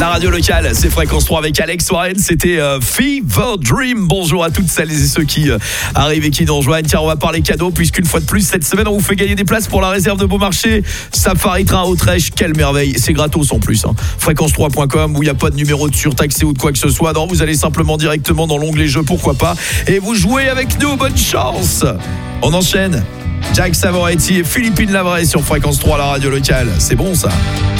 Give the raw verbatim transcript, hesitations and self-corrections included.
La radio locale, c'est Fréquence trois avec Alex Warren. C'était euh, Fever Dream. Bonjour à toutes celles et ceux qui euh, arrivent et qui nous rejoignent. Tiens, on va parler cadeaux puisqu'une fois de plus, cette semaine, on vous fait gagner des places pour la réserve de Beaumarchais. Safari Train Autrèche, quelle merveille. C'est gratos en plus. Hein. fréquence trois point com où il n'y a pas de numéro de surtaxé ou de quoi que ce soit. Non, vous allez simplement directement dans l'onglet jeux, pourquoi pas. Et vous jouez avec nous. Bonne chance. On enchaîne. Jack Savoretti et Philippine Lavray sur Fréquence trois, la radio locale. C'est bon ça.